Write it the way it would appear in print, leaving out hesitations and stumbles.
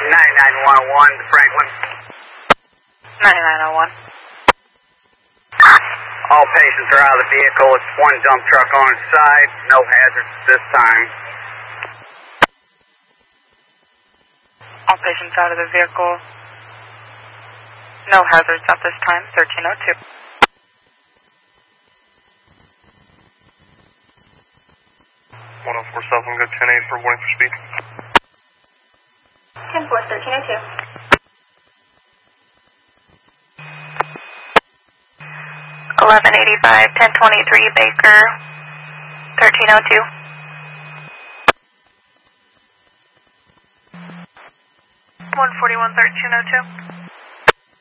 9901 Franklin. 9901. All patients are out of the vehicle. It's one dump truck on its side. No hazards this time. All patients out of the vehicle. No hazards at this time. 1302. 1047, go 10-8 for warning for speed. 10-4, 1302. 1185, 1023 Baker, 1302. 141, 1302.